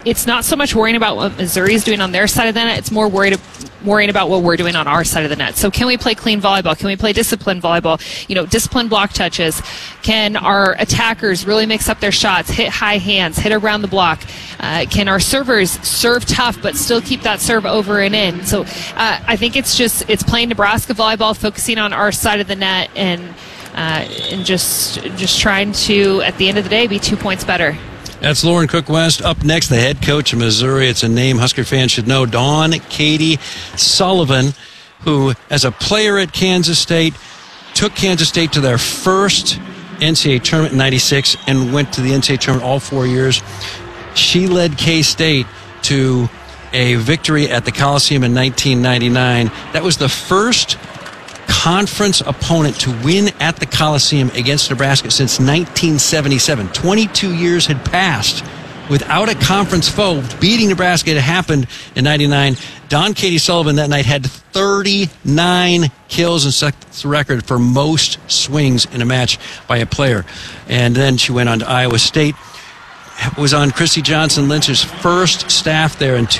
it's not so much worrying about what Missouri's doing on their side of the net. It's more worrying about what we're doing on our side of the net. So can we play clean volleyball? Can we play disciplined volleyball? Disciplined block touches. Can our attackers really mix up their shots, hit high hands, hit around the block? Can our servers serve tough but still keep that serve over and in? So I think it's playing Nebraska volleyball, focusing on our side of the net, and just trying to, at the end of the day, be 2 points better. That's Lauren Cook West. Up next, the head coach of Missouri. It's a name Husker fans should know. Dawn Katie Sullivan, who, as a player at Kansas State, took Kansas State to their first NCAA tournament in '96 and went to the NCAA tournament all 4 years. She led K-State to a victory at the Coliseum in 1999. That was the first conference opponent to win at the Coliseum against Nebraska since 1977. 22 years had passed without a conference foe beating Nebraska. It happened in 99. Dawn Katie Sullivan that night had 39 kills and set the record for most swings in a match by a player. And then she went on to Iowa State. Was on Christy Johnson Lynch's first staff there in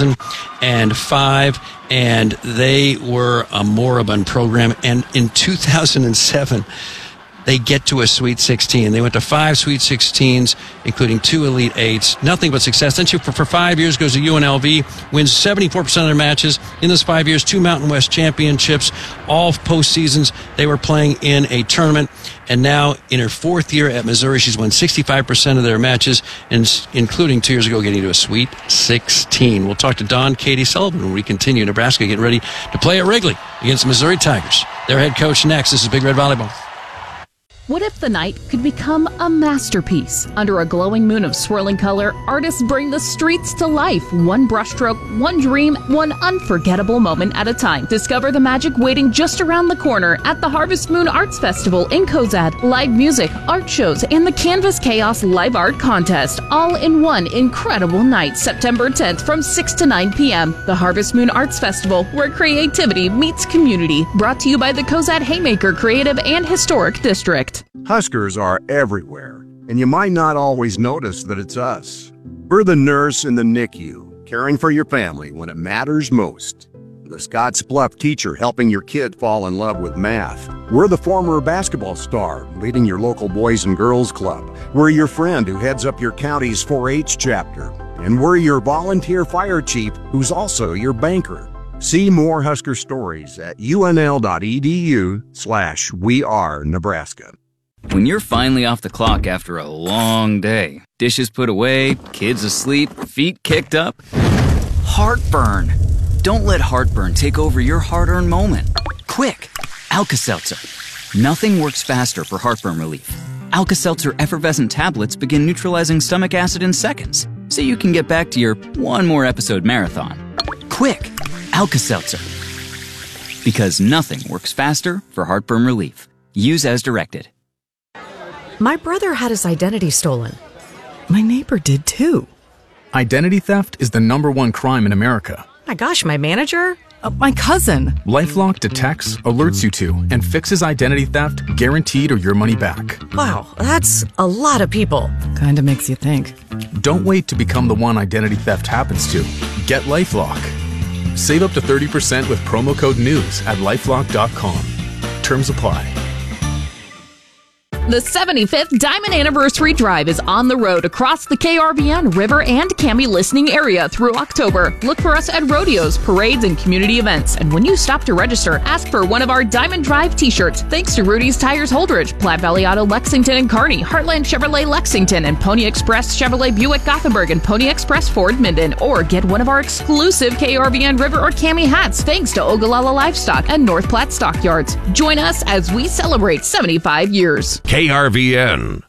2005, and they were a moribund program. And in 2007, they get to a Sweet 16. They went to 5 Sweet 16s, including 2 Elite 8s. Nothing but success. Then she, for 5 years, goes to UNLV, wins 74% of their matches. In those 5 years, 2 Mountain West championships, all postseasons. They were playing in a tournament. And now, in her 4th year at Missouri, she's won 65% of their matches, including 2 years ago getting to a Sweet 16. We'll talk to Dawn Katie Sullivan when we continue. Nebraska getting ready to play at Wrigley against the Missouri Tigers. Their head coach next. This is Big Red Volleyball. What if the night could become a masterpiece? Under a glowing moon of swirling color, artists bring the streets to life. One brushstroke, one dream, one unforgettable moment at a time. Discover the magic waiting just around the corner at the Harvest Moon Arts Festival in Cozad. Live music, art shows, and the Canvas Chaos Live Art Contest, all in one incredible night, September 10th from 6 to 9 p.m. The Harvest Moon Arts Festival, where creativity meets community. Brought to you by the Cozad Haymaker Creative and Historic District. Huskers are everywhere, and you might not always notice that it's us. We're the nurse in the NICU, caring for your family when it matters most. The Scottsbluff teacher helping your kid fall in love with math. We're the former basketball star leading your local Boys and Girls Club. We're your friend who heads up your county's 4-H chapter. And we're your volunteer fire chief who's also your banker. See more Husker stories at unl.edu/wearenebraska. When you're finally off the clock after a long day, dishes put away, kids asleep, feet kicked up, heartburn. Don't let heartburn take over your hard-earned moment. Quick, Alka-Seltzer. Nothing works faster for heartburn relief. Alka-Seltzer effervescent tablets begin neutralizing stomach acid in seconds, so you can get back to your one more episode marathon. Quick, Alka-Seltzer. Because nothing works faster for heartburn relief. Use as directed. My brother had his identity stolen. My neighbor did too. Identity theft is the #1 crime in America. My gosh, my manager? My cousin. LifeLock detects, alerts you to, and fixes identity theft guaranteed or your money back. Wow, that's a lot of people. Kinda makes you think. Don't wait to become the one identity theft happens to. Get LifeLock. Save up to 30% with promo code NEWS at LifeLock.com. Terms apply. The 75th Diamond Anniversary Drive is on the road across the KRVN, River, and Cami listening area through October. Look for us at rodeos, parades, and community events. And when you stop to register, ask for one of our Diamond Drive t-shirts. Thanks to Rudy's Tires Holdridge, Platte Valley Auto Lexington and Kearney, Heartland Chevrolet Lexington, and Pony Express Chevrolet Buick Gothenburg, and Pony Express Ford Minden. Or get one of our exclusive KRVN River or Cami hats thanks to Ogallala Livestock and North Platte Stockyards. Join us as we celebrate 75 years. KRVN.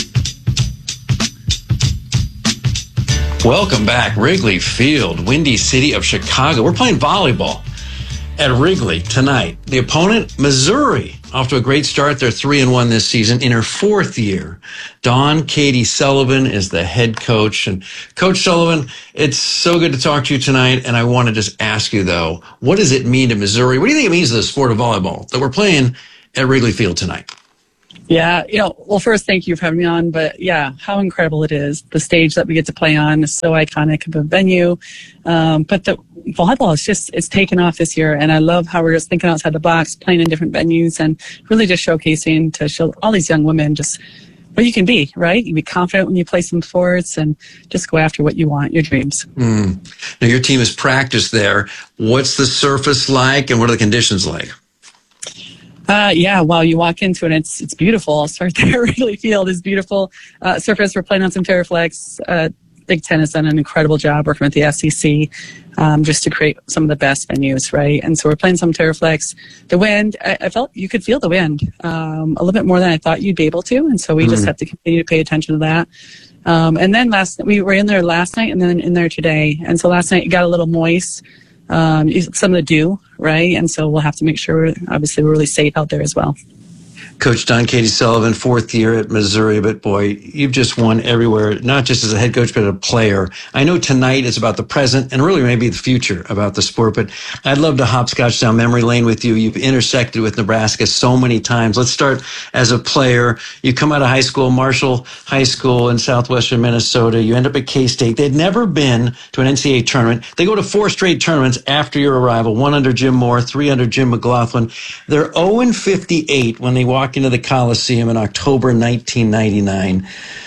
Welcome back. Wrigley Field, Windy City of Chicago. We're playing volleyball at Wrigley tonight. The opponent, Missouri, off to a great start. They're 3-1 this season in her 4th year. Dawn Katie Sullivan is the head coach. And Coach Sullivan, it's so good to talk to you tonight. And I want to just ask you, though, what does it mean to Missouri? What do you think it means to the sport of volleyball that we're playing at Wrigley Field tonight? Yeah, well, first, thank you for having me on. But yeah, how incredible it is. The stage that we get to play on is so iconic of a venue. But the volleyball it's taken off this year. And I love how we're just thinking outside the box, playing in different venues, and really just showcasing to show all these young women just what you can be, right? You be confident when you play some sports and just go after what you want, your dreams. Now, your team has practiced there. What's the surface like, and what are the conditions like? Well, you walk into it, it's beautiful. I'll start there. Wrigley Field is beautiful. Surface, we're playing on some Terraflex. Big Ten has done an incredible job working with the SEC just to create some of the best venues, right? And so we're playing some Terraflex. The wind, I felt you could feel the wind a little bit more than I thought you'd be able to, and so we just have to continue to pay attention to that. And then we were in there last night and then in there today. And so last night it got a little moist. Some of the dew, right? And so we'll have to make sure, obviously, we're really safe out there as well. Coach Dawn Katie Sullivan, 4th year at Missouri, but boy, you've just won everywhere, not just as a head coach, but a player. I know tonight is about the present and really maybe the future about the sport, but I'd love to hopscotch down memory lane with you. You've intersected with Nebraska so many times. Let's start as a player. You come out of high school, Marshall High School in southwestern Minnesota. You end up at K-State. They'd never been to an NCAA tournament. They go to 4 straight tournaments after your arrival, 1 under Jim Moore, 3 under Jim McLaughlin. They're 0-58 when they walk into the Coliseum in October 1999.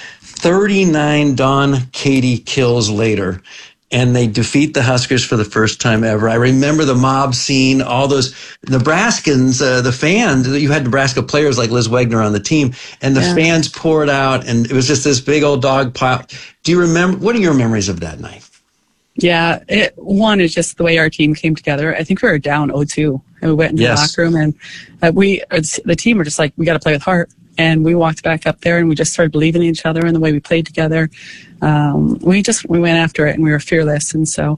39 Dawn Katie kills later, and they defeat the Huskers for the first time ever. I remember the mob scene, all those Nebraskans, the fans. You had Nebraska players like Liz Wegner on the team, and the fans poured out, and it was just this big old dog pile. Do you remember? What are your memories of that night? Yeah, one is just the way our team came together. I think we were down 0-2, and we went into the locker room, and the team were just like, we got to play with heart. And we walked back up there, and we just started believing in each other and the way we played together. We went after it, and we were fearless. And so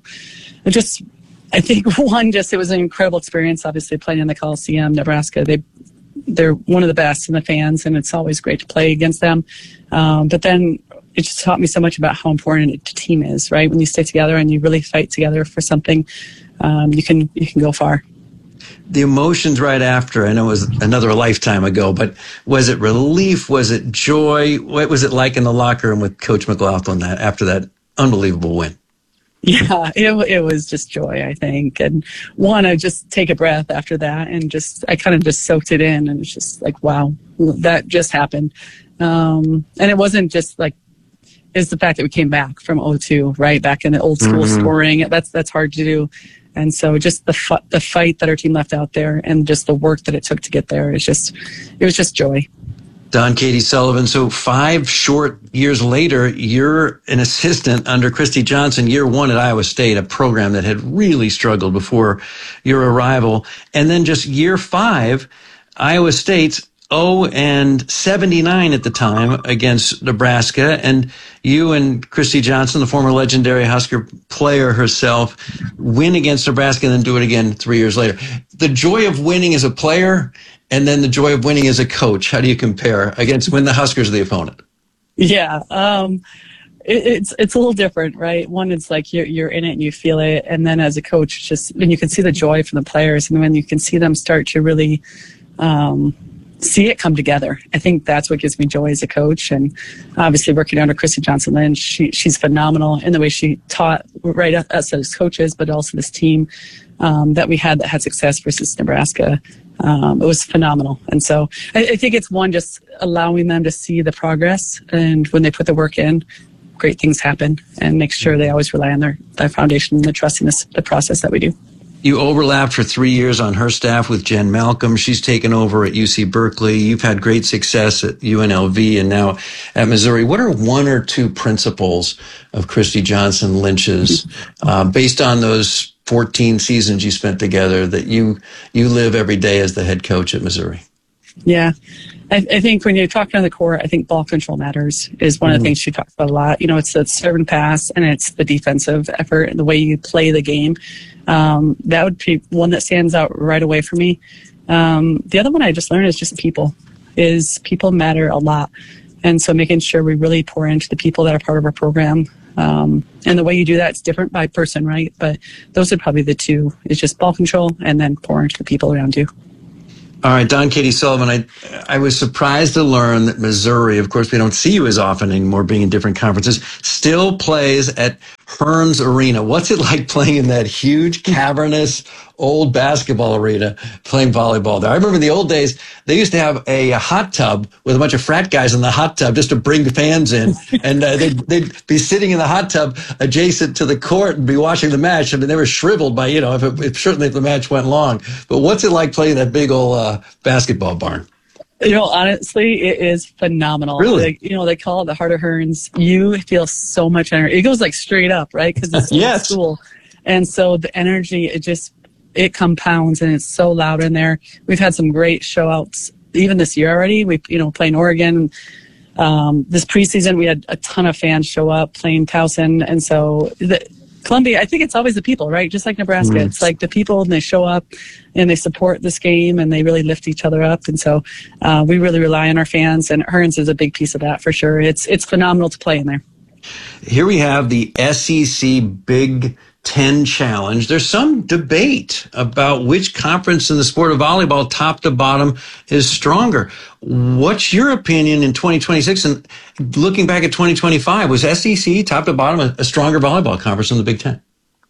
I think it was an incredible experience, obviously, playing in the Coliseum. Nebraska, they're one of the best in the fans, and it's always great to play against them. But then it just taught me so much about how important a team is, right? When you stay together and you really fight together for something, you can go far. The emotions right after, I know it was another lifetime ago, but was it relief? Was it joy? What was it like in the locker room with Coach McLaughlin after that unbelievable win? Yeah, it was just joy, I think. And I just take a breath after that, and I kind of just soaked it in, and it's just like, wow, that just happened. And it wasn't just like, it's the fact that we came back from 0-2, right, back in the old school scoring. That's hard to do. And so just the fight that our team left out there, and just the work that it took to get there, it was just joy. Dawn Katie Sullivan. So 5 short years later, you're an assistant under Christy Johnson, year 1 at Iowa State, a program that had really struggled before your arrival. And then just year 5, Iowa State's 0-79 at the time against Nebraska, and you and Christy Johnson, the former legendary Husker player herself, win against Nebraska and then do it again 3 years later. The joy of winning as a player and then the joy of winning as a coach, how do you compare against when the Huskers are the opponent? Yeah, it's a little different, right? One, it's like you're in it and you feel it, and then as a coach, just when you can see the joy from the players, and when you can see them start to really see it come together. I think that's what gives me joy as a coach. And obviously working under Christy Johnson Lynch, she's phenomenal in the way she taught right us as coaches, but also this team that we had that had success versus Nebraska. It was phenomenal. And so I think it's one, just allowing them to see the progress, and when they put the work in, great things happen, and make sure they always rely on their foundation and the trust in the process that we do. You overlapped for 3 years on her staff with Jen Malcolm. She's taken over at UC Berkeley. You've had great success at UNLV and now at Missouri. What are 1 or 2 principles of Christy Johnson Lynch's, based on those 14 seasons you spent together, that you live every day as the head coach at Missouri? Yeah. I think when you're talking on the court, I think ball control matters is one of the things she talks about a lot. It's the serve and pass, and it's the defensive effort and the way you play the game. That would be one that stands out right away for me. The other one I just learned is just people matter a lot. And so making sure we really pour into the people that are part of our program. And the way you do that is different by person, right? But those are probably the 2, is just ball control and then pour into the people around you. All right, Don Katie Sullivan, I was surprised to learn that Missouri, of course, we don't see you as often anymore being in different conferences, still plays at Hearns Arena. What's it like playing in that huge, cavernous, old basketball arena playing volleyball there? I remember in the old days, they used to have a hot tub with a bunch of frat guys in the hot tub just to bring the fans in. And they'd be sitting in the hot tub adjacent to the court and be watching the match. I mean, they were shriveled by, certainly if the match went long. But what's it like playing that big old basketball barn? Honestly, it is phenomenal. Really? They call it the Heart of Hearns. You feel so much energy. It goes like straight up, right? Because it's yes. School. And so the energy, it compounds, and it's so loud in there. We've had some great show outs even this year already. We, playing Oregon. This preseason, we had a ton of fans show up playing Towson. And so Columbia, I think it's always the people, right? Just like Nebraska. It's like the people, and they show up and they support this game, and they really lift each other up. And so we really rely on our fans, and Hearns is a big piece of that for sure. It's phenomenal to play in there. Here we have the SEC Big Ten Challenge. There's some debate about which conference in the sport of volleyball, top to bottom, is stronger. What's your opinion in 2026? And looking back at 2025, was SEC, top to bottom, a stronger volleyball conference than the Big Ten?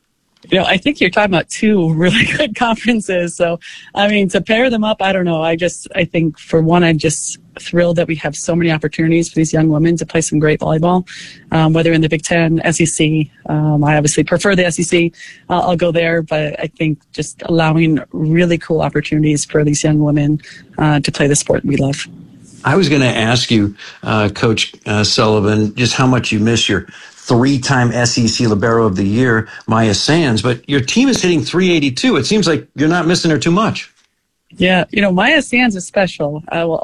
I think you're talking about two really good conferences. So, to pair them up, I don't know. I think for one, I'm just thrilled that we have so many opportunities for these young women to play some great volleyball, whether in the Big Ten, SEC. I obviously prefer the SEC. I'll go there, but I think just allowing really cool opportunities for these young women to play the sport we love. I was going to ask you, Coach Sullivan, just how much you miss your three-time SEC Libero of the Year, Maya Sands, but your team is hitting .382. It seems like you're not missing her too much. Yeah, Maya Sands is special. I will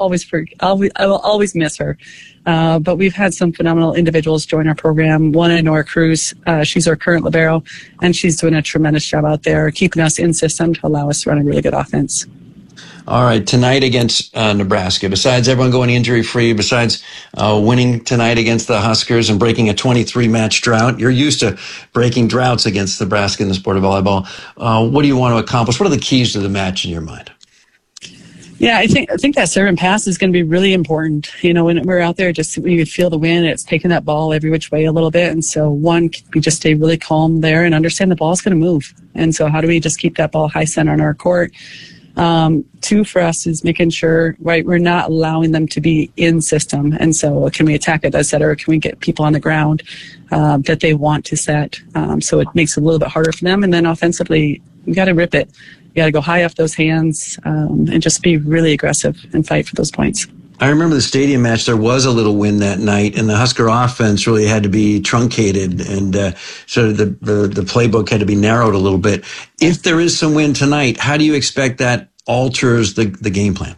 always miss her. But we've had some phenomenal individuals join our program. One in Nora Cruz, she's our current libero, and she's doing a tremendous job out there, keeping us in system to allow us to run a really good offense. All right, tonight against Nebraska, besides everyone going injury-free, besides winning tonight against the Huskers and breaking a 23-match drought, you're used to breaking droughts against Nebraska in the sport of volleyball. What do you want to accomplish? What are the keys to the match in your mind? Yeah, I think that serve and pass is going to be really important. When we're out there, just you could feel the wind. It's taking that ball every which way a little bit. And so one, we just stay really calm there and understand the ball's going to move. And so how do we just keep that ball high center on our court? Two for us is making sure, right, we're not allowing them to be in system. And so can we attack it, or can we get people on the ground that they want to set? So it makes it a little bit harder for them. And then offensively, we got to rip it. You got to go high off those hands and just be really aggressive and fight for those points. I remember the stadium match, there was a little wind that night, and the Husker offense really had to be truncated, and so the playbook had to be narrowed a little bit. If there is some wind tonight, how do you expect that alters the game plan?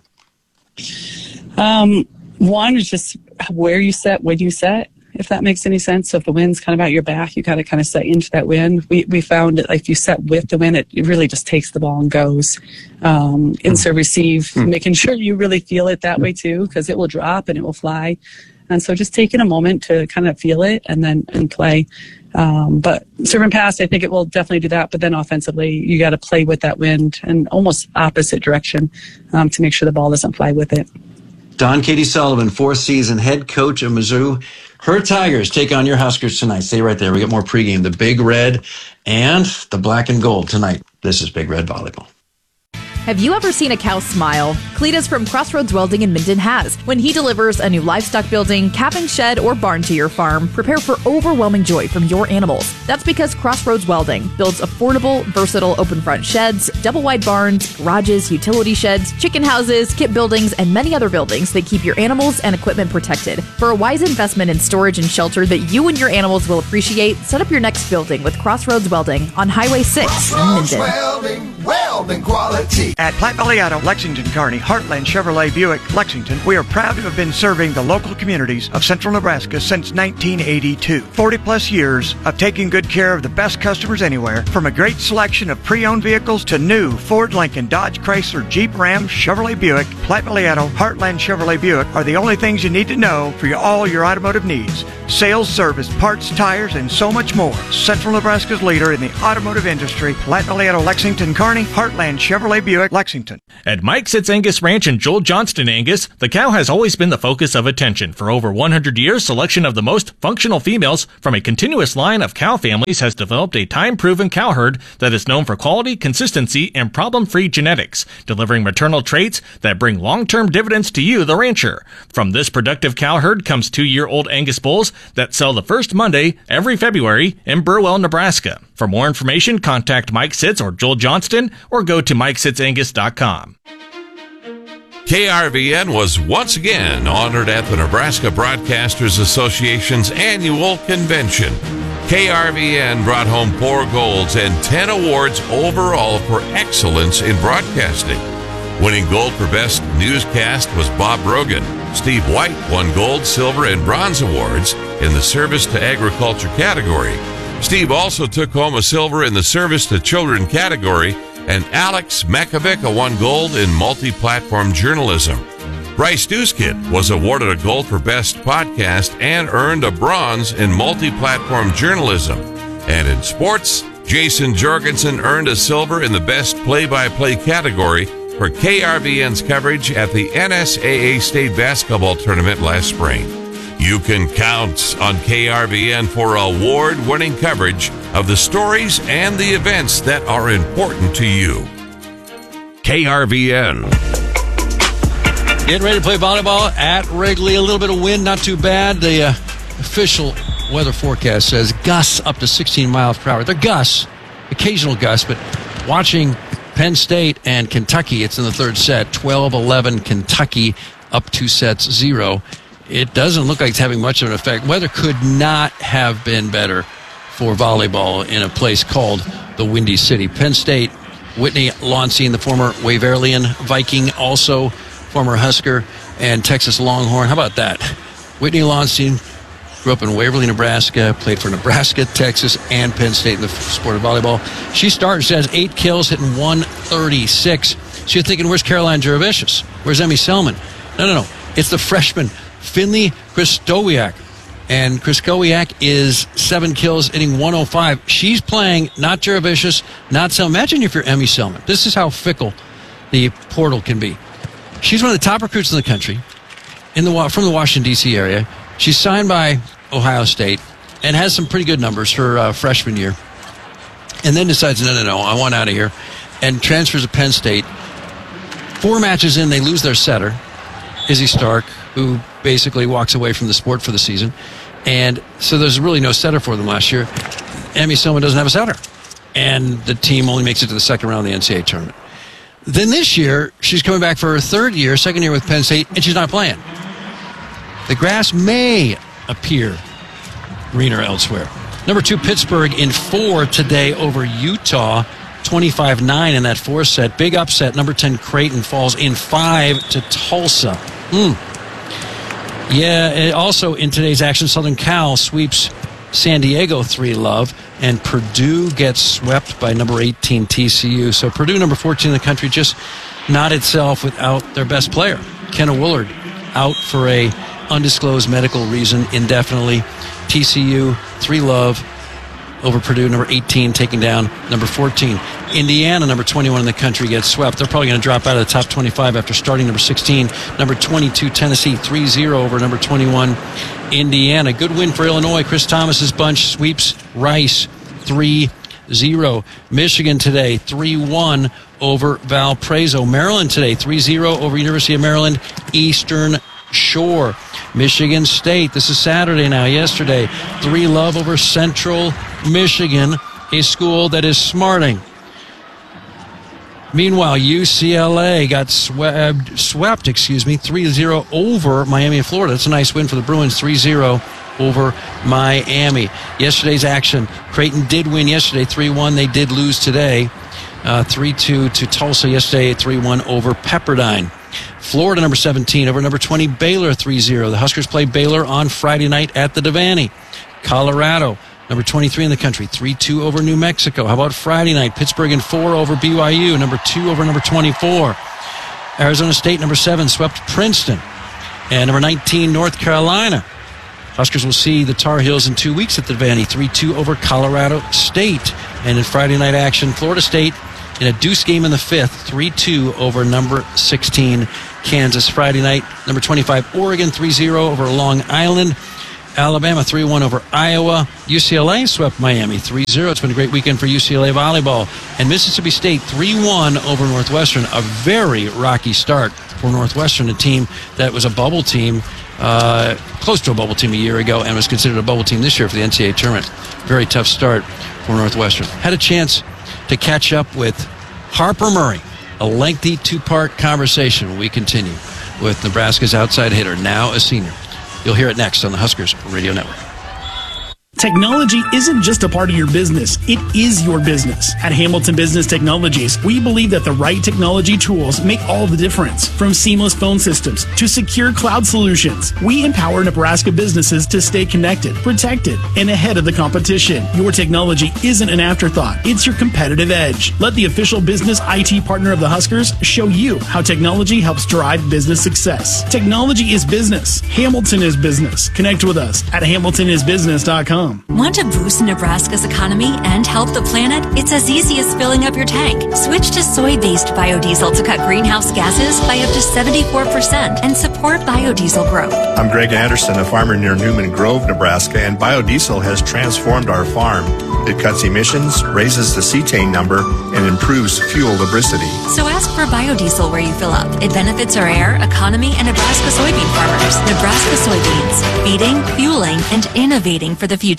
One is just where you set, when you set, if that makes any sense. So if the wind's kind of at your back, you got to kind of set into that wind. We found that if you set with the wind, it really just takes the ball and goes. Insert receive, making sure you really feel it that way too, because it will drop and it will fly. And so just taking a moment to kind of feel it and play. But serve and pass, I think it will definitely do that. But then offensively, you got to play with that wind and almost opposite direction to make sure the ball doesn't fly with it. Don Katie Sullivan, fourth season head coach of Mizzou. Her Tigers take on your Huskers tonight. Stay right there. We got more pregame. The Big Red and the Black and Gold tonight. This is Big Red Volleyball. Have you ever seen a cow smile? Cletus from Crossroads Welding in Minden has. When he delivers a new livestock building, calving shed, or barn to your farm, prepare for overwhelming joy from your animals. That's because Crossroads Welding builds affordable, versatile open front sheds, double wide barns, garages, utility sheds, chicken houses, kit buildings, and many other buildings that keep your animals and equipment protected. For a wise investment in storage and shelter that you and your animals will appreciate, set up your next building with Crossroads Welding on Highway 6 in Minden. Welding quality. At Platte Valley Auto, Lexington, Kearney, Heartland Chevrolet Buick, Lexington, we are proud to have been serving the local communities of central Nebraska since 1982. 40 plus years of taking good care of the best customers anywhere, from a great selection of pre-owned vehicles to new Ford, Lincoln, Dodge, Chrysler, Jeep, Ram, Chevrolet Buick. Platte Valley Auto, Heartland Chevrolet Buick are the only things you need to know for all your automotive needs. Sales, service, parts, tires, and so much more. Central Nebraska's leader in the automotive industry, Platte Valley Auto, Lexington, Kearney, Heartland Heartland Chevrolet Buick, Lexington. At Mike Sitz Angus Ranch in Joel Johnston, Angus, the cow has always been the focus of attention. For over 100 years, selection of the most functional females from a continuous line of cow families has developed a time-proven cow herd that is known for quality, consistency, and problem-free genetics, delivering maternal traits that bring long-term dividends to you, the rancher. From this productive cow herd comes 2-year-old Angus bulls that sell the first Monday every February in Burwell, Nebraska. For more information, contact Mike Sitz or Joel Johnston or go to MikeSitzAngus.com. KRVN was once again honored at the Nebraska Broadcasters Association's annual convention. KRVN brought home 4 golds and 10 awards overall for excellence in broadcasting. Winning gold for Best Newscast was Bob Brogan. Steve White won gold, silver, and bronze awards in the Service to Agriculture category. Steve also took home a silver in the Service to Children category, and Alex Makovica won gold in multi-platform journalism. Bryce Dewskid was awarded a gold for Best Podcast and earned a bronze in multi-platform journalism. And in sports, Jason Jorgensen earned a silver in the Best Play-by-Play category for KRVN's coverage at the NSAA State Basketball Tournament last spring. You can count on KRVN for award-winning coverage of the stories and the events that are important to you. KRVN. Getting ready to play volleyball at Wrigley. A little bit of wind, not too bad. The official weather forecast says gusts up to 16 miles per hour. They're gusts, occasional gusts, but watching Penn State and Kentucky, it's in the third set, 12-11 Kentucky, up 2-0. It doesn't look like it's having much of an effect. Weather could not have been better for volleyball in a place called the Windy City. Penn State, Whitney Launstein, the former Waverlian Viking, also former Husker and Texas Longhorn. How about that? Whitney Launstein grew up in Waverly, Nebraska, played for Nebraska, Texas, and Penn State in the sport of volleyball. She started, she has 8 kills, hitting 136. So you're thinking, where's Caroline Jurevicius? Where's Emmy Selman? No. It's the freshman, Finley Krystowiak. And Krystowiak is 7 kills, hitting 105. She's playing not Jurevicius, not Selman. Imagine if you're Emmy Selman. This is how fickle the portal can be. She's one of the top recruits in the country from the Washington, D.C. area. She's signed by Ohio State and has some pretty good numbers her freshman year. And then decides, no, I want out of here. And transfers to Penn State. 4 matches in, they lose their setter, Izzy Stark, who basically walks away from the sport for the season. And so there's really no setter for them last year. Emmy Selman doesn't have a setter. And the team only makes it to the second round of the NCAA tournament. Then this year, she's coming back for her second year with Penn State, and she's not playing. The grass may appear greener elsewhere. Number 2, Pittsburgh in 4 today over Utah. 25-9 in that 4th set. Big upset. Number 10, Creighton falls in 5 to Tulsa. Yeah, also in today's action, Southern Cal sweeps San Diego 3-love, and Purdue gets swept by number 18 TCU. So Purdue, number 14 in the country, just not itself without their best player. Kenna Woolard out for a undisclosed medical reason indefinitely. TCU 3-love over Purdue, number 18, taking down number 14. Indiana, number 21 in the country, gets swept. They're probably going to drop out of the top 25 after starting number 16. Number 22, Tennessee, 3-0 over number 21, Indiana. Good win for Illinois. Chris Thomas's bunch sweeps Rice, 3-0. Michigan today, 3-1 over Valparaiso. Maryland today, 3-0 over University of Maryland, Eastern Shore. Michigan State, this is Saturday now, yesterday, 3-love over Central Michigan, a school that is smarting. Meanwhile, UCLA got swept, 3-0 over Miami of Florida. That's a nice win for the Bruins, 3-0 over Miami. Yesterday's action, Creighton did win yesterday, 3-1. They did lose today, 3-2 to Tulsa yesterday, 3-1 over Pepperdine. Florida, number 17, over number 20, Baylor, 3-0. The Huskers play Baylor on Friday night at the Devaney. Colorado, number 23 in the country, 3-2 over New Mexico. How about Friday night? Pittsburgh in 4 over BYU, number 2 over number 24. Arizona State, number 7, swept Princeton. And number 19, North Carolina. Huskers will see the Tar Heels in 2 weeks at the Devaney, 3-2 over Colorado State. And in Friday night action, Florida State in a deuce game in the fifth, 3-2 over number 16 Kansas. Friday night, number 25 Oregon, 3-0 over Long Island. Alabama 3-1 over Iowa. UCLA swept Miami 3-0. It's been a great weekend for UCLA volleyball. And Mississippi State 3-1 over Northwestern. A very rocky start for Northwestern, a team that was a bubble team, close to a bubble team a year ago, and was considered a bubble team this year for the NCAA tournament. Very tough start for Northwestern. Had a chance to catch up with Harper Murray. A lengthy two-part conversation when we continue with Nebraska's outside hitter, now a senior. You'll hear it next on the Huskers Radio Network. Technology isn't just a part of your business, it is your business. At Hamilton Business Technologies, we believe that the right technology tools make all the difference. From seamless phone systems to secure cloud solutions, we empower Nebraska businesses to stay connected, protected, and ahead of the competition. Your technology isn't an afterthought, it's your competitive edge. Let the official business IT partner of the Huskers show you how technology helps drive business success. Technology is business. Hamilton is business. Connect with us at hamiltonisbusiness.com. Want to boost Nebraska's economy and help the planet? It's as easy as filling up your tank. Switch to soy-based biodiesel to cut greenhouse gases by up to 74% and support biodiesel growth. I'm Greg Anderson, a farmer near Newman Grove, Nebraska, and biodiesel has transformed our farm. It cuts emissions, raises the cetane number, and improves fuel lubricity. So ask for biodiesel where you fill up. It benefits our air, economy, and Nebraska soybean farmers. Nebraska soybeans, feeding, fueling, and innovating for the future.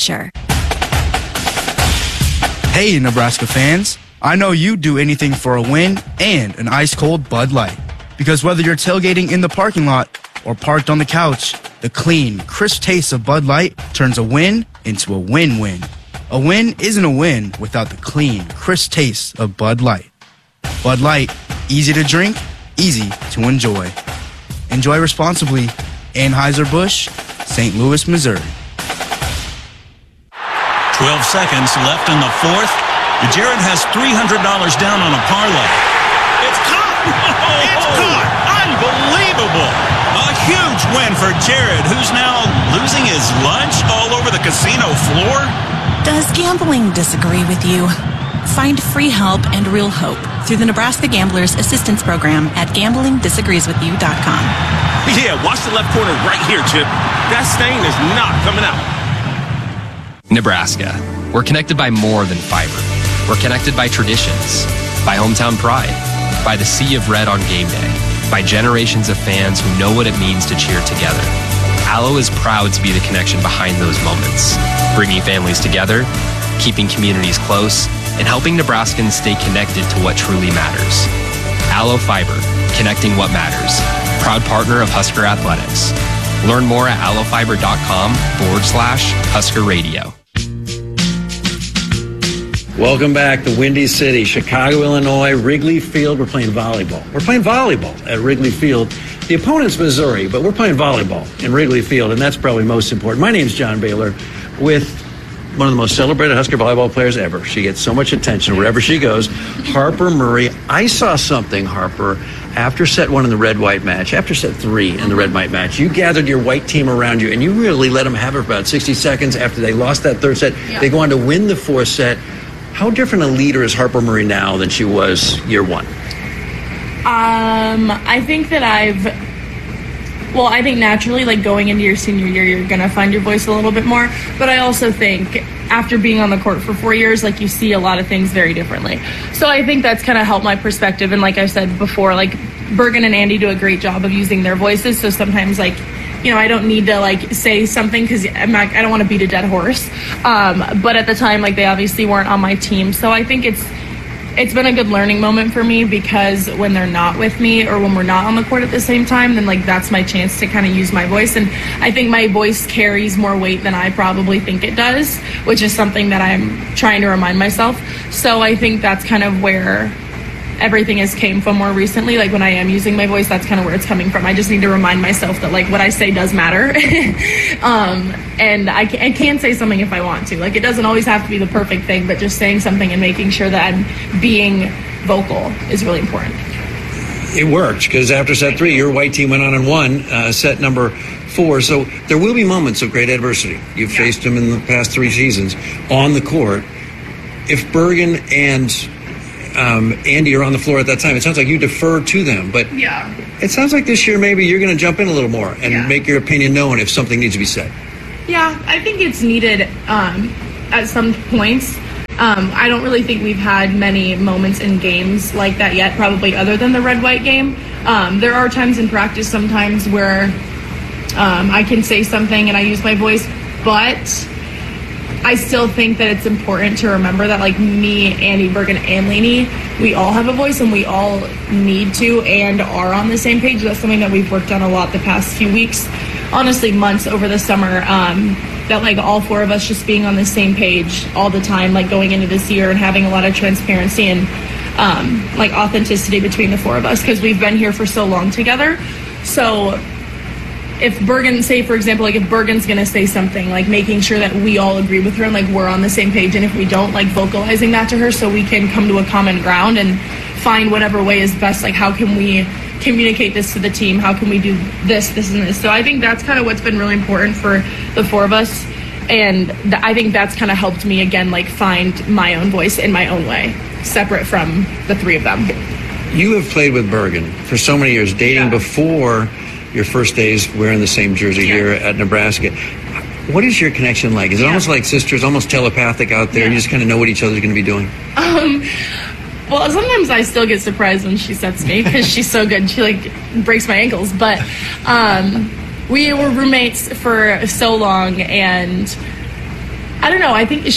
Hey, Nebraska fans. I know you'd do anything for a win and an ice-cold Bud Light. Because whether you're tailgating in the parking lot or parked on the couch, the clean, crisp taste of Bud Light turns a win into a win-win. A win isn't a win without the clean, crisp taste of Bud Light. Bud Light, easy to drink, easy to enjoy. Enjoy responsibly. Anheuser-Busch, St. Louis, Missouri. 12 seconds left in the fourth. Jared has $300 down on a parlay. It's caught! It's caught! Unbelievable! A huge win for Jared, who's now losing his lunch all over the casino floor. Does gambling disagree with you? Find free help and real hope through the Nebraska Gamblers Assistance Program at gamblingdisagreeswithyou.com. Yeah, watch the left corner right here, Chip. That stain is not coming out. Nebraska. We're connected by more than fiber. We're connected by traditions, by hometown pride, by the sea of red on game day, by generations of fans who know what it means to cheer together. Allo is proud to be the connection behind those moments, bringing families together, keeping communities close, and helping Nebraskans stay connected to what truly matters. Allo Fiber, connecting what matters. Proud partner of Husker Athletics. Learn more at allofiber.com/Husker Radio. Welcome back to Windy City, Chicago, Illinois, Wrigley Field. We're playing volleyball. We're playing volleyball at Wrigley Field. The opponent's Missouri, but we're playing volleyball in Wrigley Field, and that's probably most important. My name's John Baylor with one of the most celebrated Husker volleyball players ever. She gets so much attention wherever she goes. Harper Murray. I saw something, Harper, after set one in the red-white match, after set 3 in the red-white match. You gathered your white team around you, and you really let them have it for about 60 seconds after they lost that third set. Yeah. They go on to win the fourth set. How different a leader is Harper Murray now than she was year one? I think that I think naturally, like going into your senior year, you're going to find your voice a little bit more. But I also think after being on the court for 4 years, like you see a lot of things very differently. So I think that's kind of helped my perspective. And like I said before, like Bergen and Andy do a great job of using their voices. So sometimes like, you know, I don't need to like say something because I don't want to beat a dead horse. But at the time, like they obviously weren't on my team. So I think it's been a good learning moment for me because when they're not with me or when we're not on the court at the same time, then like that's my chance to kind of use my voice. And I think my voice carries more weight than I probably think it does, which is something that I'm trying to remind myself. So I think that's kind of where everything has came from more recently. Like when I am using my voice, that's kind of where it's coming from. I just need to remind myself that like what I say does matter. And I can say something if I want to. Like it doesn't always have to be the perfect thing, but just saying something and making sure that I'm being vocal is really important. It worked because after set 3, your white team went on and won set number 4. So there will be moments of great adversity. You've faced them in the past 3 seasons on the court. If Bergen and Andy are on the floor at that time, it sounds like you defer to them. But Yeah. it sounds like this year maybe you're going to jump in a little more and make your opinion known if something needs to be said. Yeah, I think it's needed at some points. I don't really think we've had many moments in games like that yet, probably other than the red-white game. There are times in practice sometimes where I can say something and I use my voice, but I still think that it's important to remember that, like, me, Andy, Bergen, and Lainey, we all have a voice and we all need to and are on the same page. That's something that we've worked on a lot the past few weeks, honestly months over the summer, that, like, all four of us just being on the same page all the time, like, going into this year and having a lot of transparency and like authenticity between the four of us, because we've been here for so long together. So if Bergen, say for example, like if Bergen's gonna say something, like making sure that we all agree with her and like we're on the same page, and if we don't, like vocalizing that to her so we can come to a common ground and find whatever way is best, like how can we communicate this to the team, how can we do this, this, and this. So I think that's kind of what's been really important for the four of us, and I think that's kind of helped me again, like find my own voice in my own way, separate from the three of them. You have played with Bergen for so many years, dating before your first days wearing the same jersey here at Nebraska. What is your connection like? Is it almost like sisters, almost telepathic out there? You just kind of know what each other's going to be doing? Well, sometimes I still get surprised when she sets me because she's so good. She like breaks my ankles. But we were roommates for so long, and I don't know. I think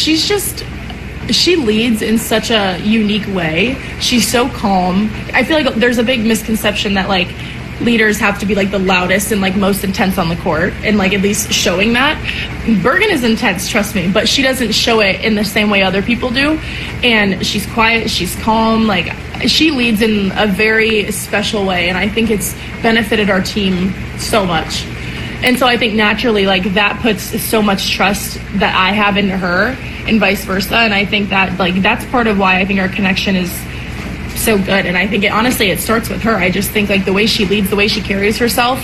she leads in such a unique way. She's so calm. I feel like there's a big misconception that like leaders have to be like the loudest and like most intense on the court, and like at least showing that. Bergen is intense, trust me, but she doesn't show it in the same way other people do. And she's quiet, she's calm, like she leads in a very special way, and I think it's benefited our team so much. And so I think naturally, like that puts so much trust that I have into her and vice versa. And I think that like that's part of why I think our connection is so good. And I think honestly it starts with her. I just think like the way she leads, the way she carries herself,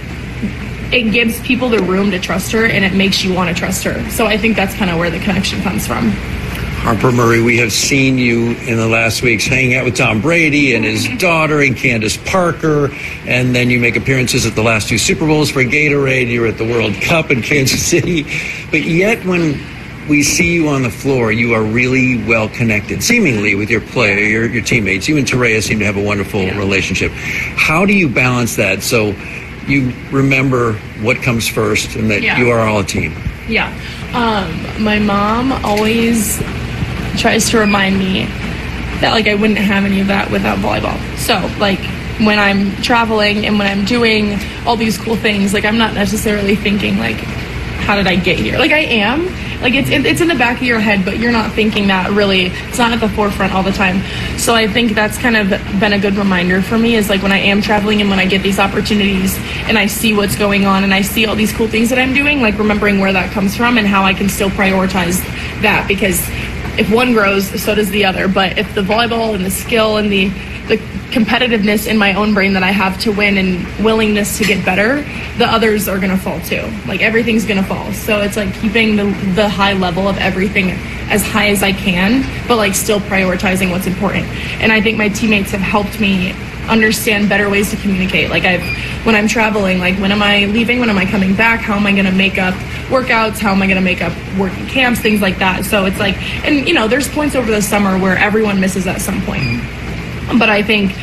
it gives people the room to trust her, and it makes you want to trust her. So I think that's kind of where the connection comes from. Harper Murray, we have seen you in the last weeks hanging out with Tom Brady and his daughter and Candace Parker, and then you make appearances at the last two Super Bowls for Gatorade. You were at the World Cup in Kansas City. But yet when we see you on the floor, you are really well connected, seemingly, with your player, your teammates. You and Terea seem to have a wonderful relationship. How do you balance that so you remember what comes first and that you are all a team? Yeah. My mom always tries to remind me that like I wouldn't have any of that without volleyball. So like when I'm traveling and when I'm doing all these cool things, like I'm not necessarily thinking like, how did I get here? Like I am, like it's in the back of your head, but you're not thinking that really. It's not at the forefront all the time. So I think that's kind of been a good reminder for me, is like when I am traveling and when I get these opportunities and I see what's going on and I see all these cool things that I'm doing, like remembering where that comes from and how I can still prioritize that, because if one grows, so does the other. But if the volleyball and the skill and the competitiveness in my own brain that I have to win and willingness to get better, the others are going to fall too. Like everything's going to fall. So it's like keeping the high level of everything as high as I can, but like still prioritizing what's important. And I think my teammates have helped me understand better ways to communicate. Like when I'm traveling, like when am I leaving? When am I coming back? How am I going to make up workouts? How am I going to make up working camps? Things like that. So it's like, and you know, there's points over the summer where everyone misses at some point. But I think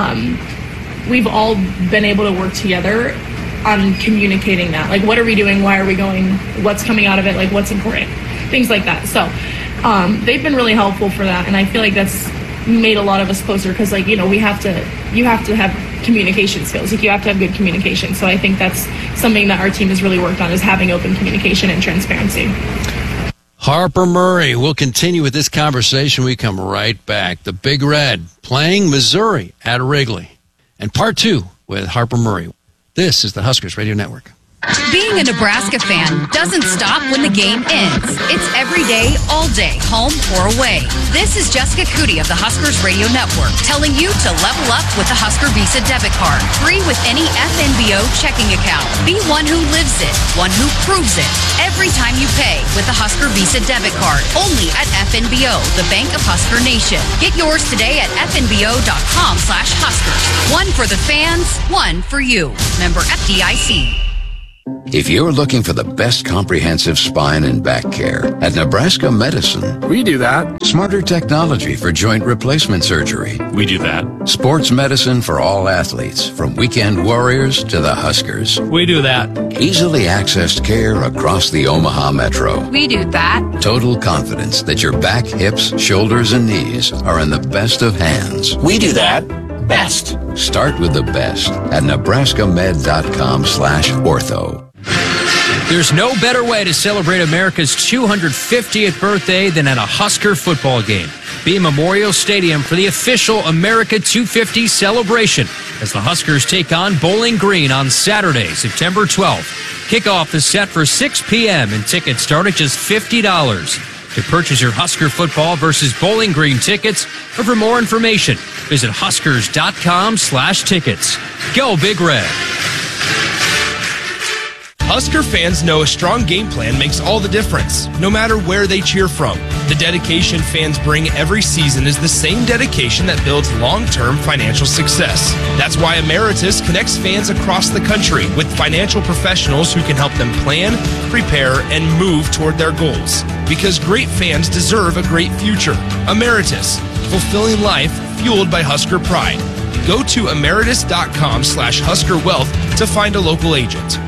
we've all been able to work together on communicating that. Like, what are we doing? Why are we going? What's coming out of it? Like, what's important? Things like that. So they've been really helpful for that. And I feel like that's made a lot of us closer, because, like, you know, you have to have communication skills. Like, you have to have good communication. So I think that's something that our team has really worked on, is having open communication and transparency. Harper Murray. We'll continue with this conversation. We come right back. The Big Red playing Missouri at Wrigley. And part two with Harper Murray. This is the Huskers Radio Network. Being a Nebraska fan doesn't stop when the game ends. It's every day, all day, home or away. This is Jessica Cootie of the Huskers Radio Network telling you to level up with the Husker Visa debit card. Free with any FNBO checking account. Be one who lives it, one who proves it. Every time you pay with the Husker Visa debit card. Only at FNBO, the Bank of Husker Nation. Get yours today at fnbo.com/Huskers. One for the fans, one for you. Member FDIC. If you're looking for the best comprehensive spine and back care, at Nebraska Medicine, we do that. Smarter technology for joint replacement surgery. We do that. Sports medicine for all athletes, from weekend warriors to the Huskers. We do that. Easily accessed care across the Omaha Metro. We do that. Total confidence that your back, hips, shoulders, and knees are in the best of hands. We do that. Best. Start with the best at nebraskamed.com/ortho. There's no better way to celebrate America's 250th birthday than at a Husker football game. Be at Memorial Stadium for the official America 250 celebration as the Huskers take on Bowling Green on Saturday, September 12th. Kickoff is set for 6 p.m. and tickets start at just $50. To purchase your Husker football versus Bowling Green tickets, or for more information, visit huskers.com/tickets. Go Big Red. Husker fans know a strong game plan makes all the difference, no matter where they cheer from. The dedication fans bring every season is the same dedication that builds long-term financial success. That's why Emeritus connects fans across the country with financial professionals who can help them plan, prepare, and move toward their goals. Because great fans deserve a great future. Emeritus, fulfilling life fueled by Husker pride. Go to emeritus.com/HuskerWealth to find a local agent.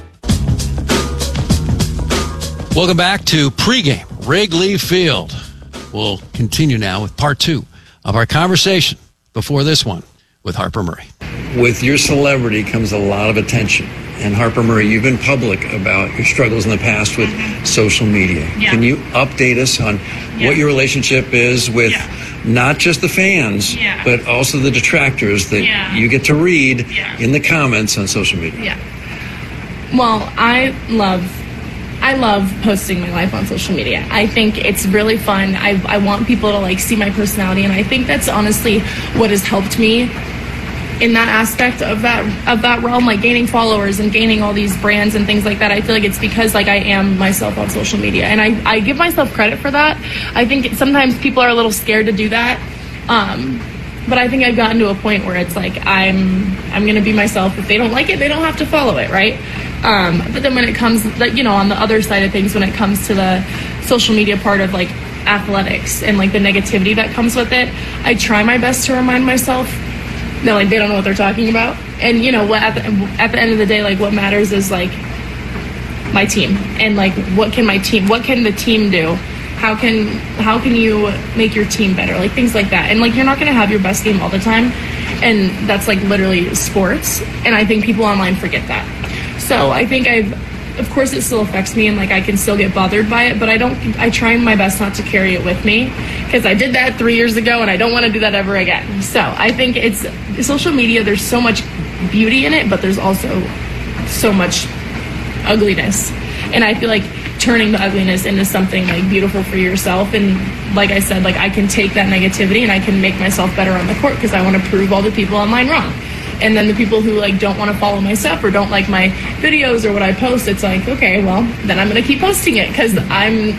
Welcome back to pregame Wrigley Field. We'll continue now with part 2 of our conversation before this one with Harper Murray. With your celebrity comes a lot of attention. And Harper Murray, you've been public about your struggles in the past with social media. Yeah. Can you update us on what your relationship is with not just the fans, but also the detractors that you get to read in the comments on social media? Yeah. Well, I love posting my life on social media. I think it's really fun. I want people to see my personality, and I think that's honestly what has helped me in that aspect of that realm, gaining followers and gaining all these brands and things like that. I feel like it's because I am myself on social media, and I give myself credit for that. I think sometimes people are a little scared to do that, but I think I've gotten to a point where it's I'm going to be myself. If they don't like it, they don't have to follow it, right? But then when it comes, on the other side of things, when it comes to the social media part of athletics and the negativity that comes with it, I try my best to remind myself that they don't know what they're talking about. And what at the end of the day, what matters is my team and what can the team do? How can you make your team better? Things like that. And you're not going to have your best game all the time, and that's literally sports. And I think people online forget that. So I think of course it still affects me, and I can still get bothered by it, but I try my best not to carry it with me, because I did that 3 years ago and I don't want to do that ever again. So I think it's social media, there's so much beauty in it, but there's also so much ugliness. And I feel turning the ugliness into something beautiful for yourself, and like I said, I can take that negativity and I can make myself better on the court, because I want to prove all the people online wrong. And then the people who don't want to follow my stuff or don't like my videos or what I post, it's okay, well, then I'm going to keep posting it, because the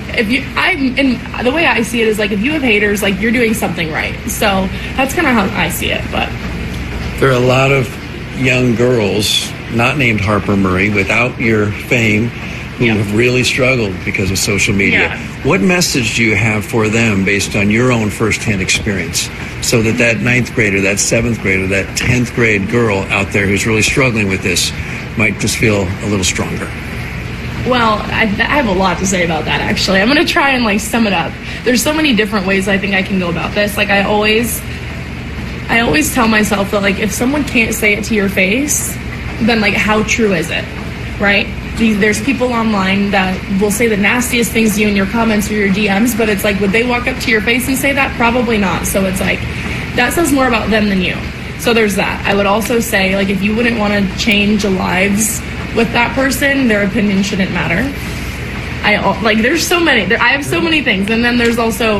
way I see it is if you have haters, you're doing something right. So that's kind of how I see it. But there are a lot of young girls not named Harper Murray without your fame who have really struggled because of social media. Yeah. What message do you have for them based on your own firsthand experience, so that 9th grader, that 7th grader, that 10th grade girl out there who's really struggling with this might just feel a little stronger? Well, I have a lot to say about that, actually. I'm going to try and sum it up. There's so many different ways I think I can go about this. I always tell myself that if someone can't say it to your face, then how true is it, right? There's people online that will say the nastiest things to you in your comments or your DMs, but it's would they walk up to your face and say that? Probably not. So it's that says more about them than you. So there's that. I would also say if you wouldn't want to change the lives with that person, their opinion shouldn't matter. There's so many. I have so many things, and then there's also,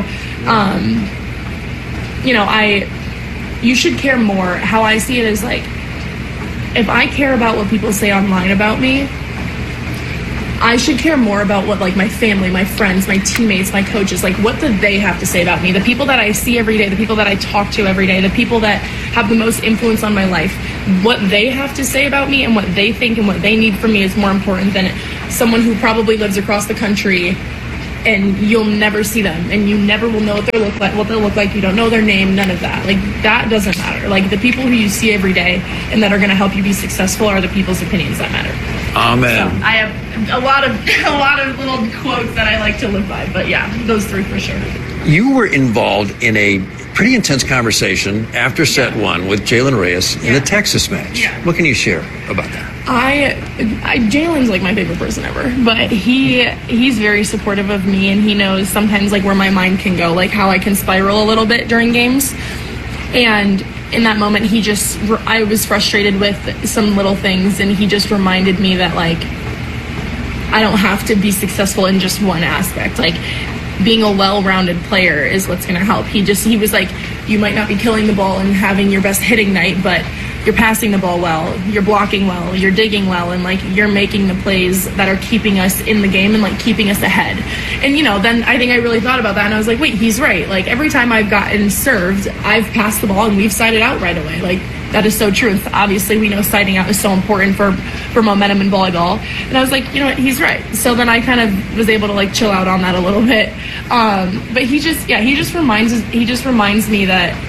you should care more. How I see it is like, if I care about what people say online about me, I should care more about what like my family, my friends, my teammates, my coaches, like what do they have to say about me? The people that I see every day, the people that I talk to every day, the people that have the most influence on my life, what they have to say about me and what they think and what they need from me is more important than someone who probably lives across the country and you'll never see them and you never will know what they'll look like. You don't know their name, none of that. Like that doesn't matter. Like the people who you see every day and that are going to help you be successful are the people's opinions that matter. Amen. So I have a lot of little quotes that I like to live by, but yeah, those three for sure. You were involved in a pretty intense conversation after set one with Jalen Reyes in the Texas match. Yeah. What can you share about that? Jalen's like my favorite person ever, but he's very supportive of me, and he knows sometimes like where my mind can go, like how I can spiral a little bit during games. And in that moment, I was frustrated with some little things, and he just reminded me that like I don't have to be successful in just one aspect. Like being a well-rounded player is what's going to help. He was like, you might not be killing the ball and having your best hitting night, but you're passing the ball well, you're blocking well, you're digging well, and like you're making the plays that are keeping us in the game and like keeping us ahead. And then I think I really thought about that, and I was like, wait, he's right. Like every time I've gotten served, I've passed the ball and we've sided out right away. Like that is so true. And obviously we know siding out is so important for momentum in volleyball. And I was like, you know what, he's right. So then I kind of was able to like chill out on that a little bit. But he just reminds me that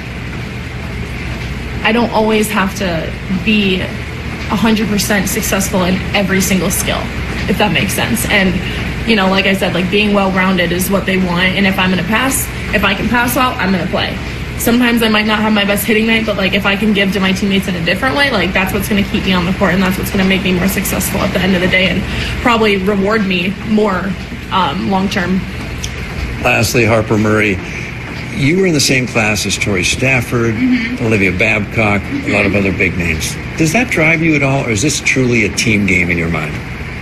I don't always have to be 100% successful in every single skill, if that makes sense. And, like I said, like being well-rounded is what they want. And if I'm going to pass, if I can pass well, I'm going to play. Sometimes I might not have my best hitting night, but like if I can give to my teammates in a different way, like that's what's going to keep me on the court, and that's what's going to make me more successful at the end of the day and probably reward me more long-term. Lastly, Harper Murray, you were in the same class as Tori Stafford, Olivia Babcock, a lot of other big names. Does that drive you at all, or is this truly a team game in your mind?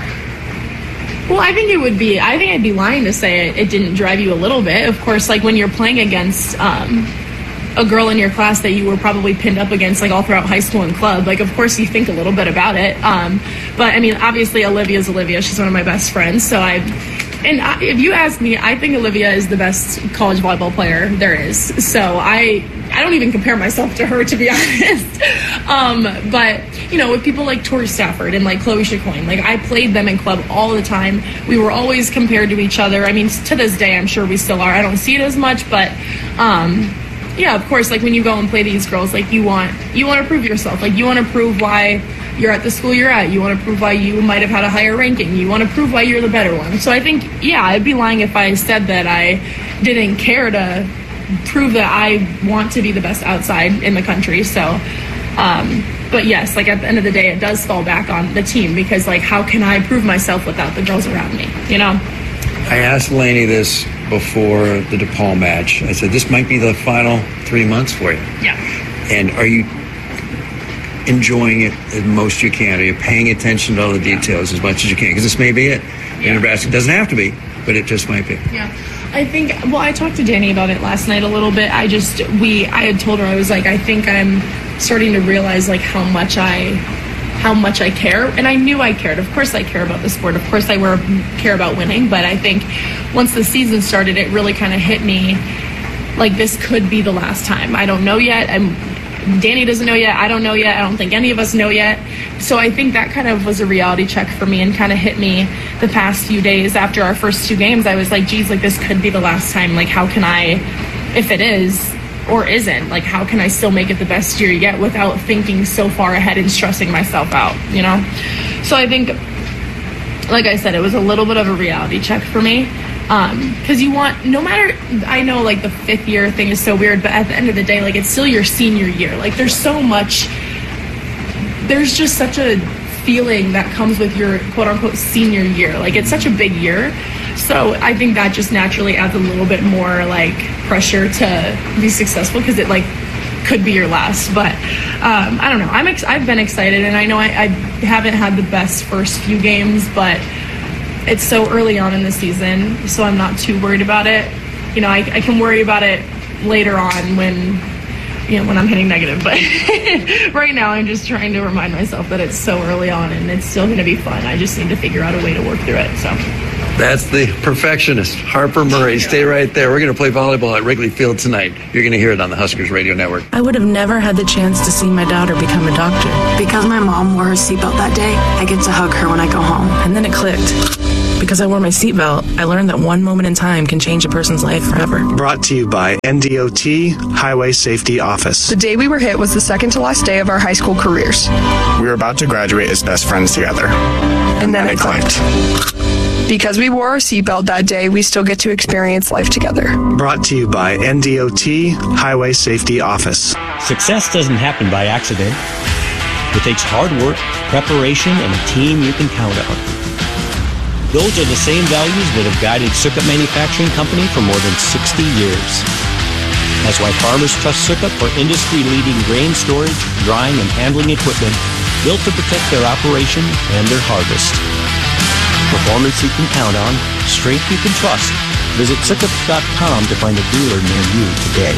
Well, I think I'd be lying to say it didn't drive you a little bit. Of course, like when you're playing against a girl in your class that you were probably pinned up against like all throughout high school and club, like of course you think a little bit about it. But I mean, obviously Olivia's Olivia. She's one of my best friends. So if you ask me, I think Olivia is the best college volleyball player there is. So I don't even compare myself to her, to be honest. But with people like Tori Stafford and like Chloe Chacoin, like I played them in club all the time. We were always compared to each other. I mean, to this day, I'm sure we still are. I don't see it as much, but yeah, of course, like when you go and play these girls, like you want to prove yourself. Like you want to prove why you're at the school you're at. You want to prove why you might have had a higher ranking. You want to prove why you're the better one. So I think, yeah, I'd be lying if I said that I didn't care to prove that I want to be the best outside in the country. So, but yes, like at the end of the day, it does fall back on the team, because like, how can I prove myself without the girls around me, I asked Lainey this before the DePaul match. I said, this might be the final 3 months for you. Yeah. And are you enjoying it as most you can? Are you paying attention to all the details as much as you can? Because this may be it. In Nebraska, it doesn't have to be, but it just might be. Yeah. I think, I talked to Danny about it last night a little bit. I had told her, I was like, I think I'm starting to realize like how much I care. And I knew I cared. Of course I care about the sport. Of course I care about winning. But I think once the season started, it really kind of hit me like this could be the last time. I don't know yet. Danny doesn't know yet. I don't know yet. I don't think any of us know yet. So I think that kind of was a reality check for me and kind of hit me the past few days after our first two games. I was like, geez, like this could be the last time. Like how can I, if it is or isn't, like how can I still make it the best year yet without thinking so far ahead and stressing myself out, So I think, like I said, it was a little bit of a reality check for me. Because you want, no matter, I know like the fifth year thing is so weird, but at the end of the day, like it's still your senior year. Like there's just such a feeling that comes with your quote unquote senior year. Like it's such a big year. So I think that just naturally adds a little bit more like pressure to be successful, because it like could be your last. But I don't know. I've been excited, and I know I haven't had the best first few games, but it's so early on in the season, so I'm not too worried about it. You know, I can worry about it later on when I'm hitting negative. But right now I'm just trying to remind myself that it's so early on and it's still going to be fun. I just need to figure out a way to work through it. So That's the perfectionist, Harper Murray. Stay right there. We're going to play volleyball at Wrigley Field tonight. You're going to hear it on the Huskers Radio Network. I would have never had the chance to see my daughter become a doctor. Because my mom wore her seatbelt that day, I get to hug her when I go home. And then it clicked. Because I wore my seatbelt, I learned that one moment in time can change a person's life forever. Brought to you by NDOT Highway Safety Office. The day we were hit was the second to last day of our high school careers. We were about to graduate as best friends together. And then it clicked. Because we wore our seatbelt that day, we still get to experience life together. Brought to you by NDOT Highway Safety Office. Success doesn't happen by accident. It takes hard work, preparation, and a team you can count on. Those are the same values that have guided Sukup Manufacturing Company for more than 60 years. That's why farmers trust Sukup for industry-leading grain storage, drying, and handling equipment built to protect their operation and their harvest. Performance you can count on, strength you can trust. Visit Sukup.com to find a dealer near you today.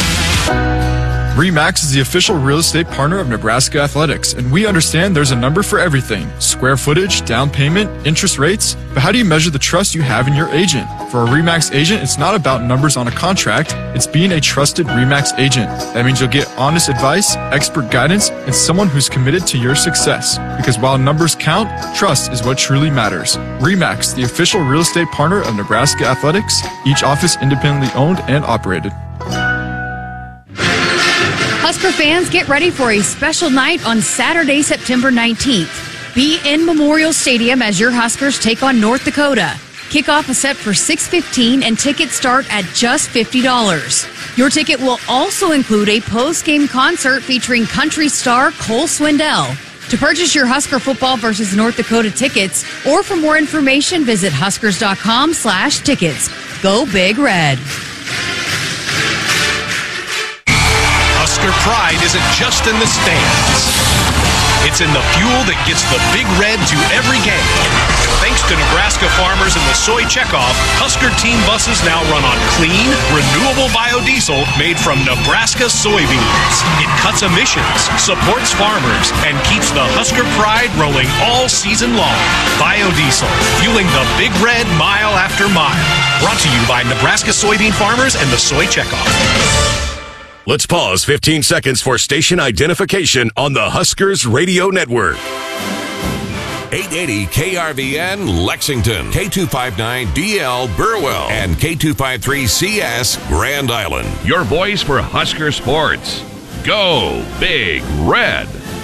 RE/MAX is the official real estate partner of Nebraska Athletics, and we understand there's a number for everything. Square footage, down payment, interest rates. But how do you measure the trust you have in your agent? For a RE/MAX agent, it's not about numbers on a contract. It's being a trusted RE/MAX agent. That means you'll get honest advice, expert guidance, and someone who's committed to your success. Because while numbers count, trust is what truly matters. RE/MAX, the official real estate partner of Nebraska Athletics, each office independently owned and operated. Husker fans, get ready for a special night on Saturday, September 19th. Be in Memorial Stadium as your Huskers take on North Dakota. Kickoff is set for 6:15 and tickets start at just $50. Your ticket will also include a post-game concert featuring country star Cole Swindell. To purchase your Husker football versus North Dakota tickets or for more information, visit huskers.com/tickets. Go Big Red. Husker pride isn't just in the stands. It's in the fuel that gets the Big Red to every game. Thanks to Nebraska farmers and the soy checkoff, Husker team buses now run on clean, renewable biodiesel made from Nebraska soybeans. It cuts emissions, supports farmers, and keeps the Husker pride rolling all season long. Biodiesel, fueling the Big Red mile after mile. Brought to you by Nebraska soybean farmers and the soy checkoff. Let's pause 15 seconds for station identification on the Huskers Radio Network. 880 KRVN Lexington, K259DL Burwell, and K253CS Grand Island. Your voice for Husker sports. Go Big Red.